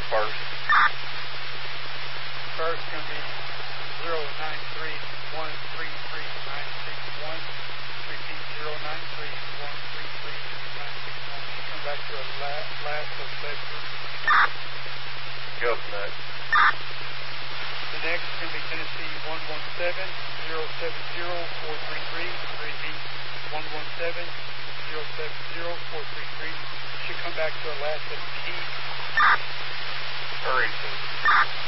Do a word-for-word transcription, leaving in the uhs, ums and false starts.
first. First going to be zero nine three one three three nine six one. Repeat zero nine three one three three nine six one. She come back to a la- last of Bedford. Gulf Nut. The next is going to be Tennessee one one seven zero seven zero four three three. Repeat one one seven zero seven zero four three three. Should come back to a last of Keith. Hurrington.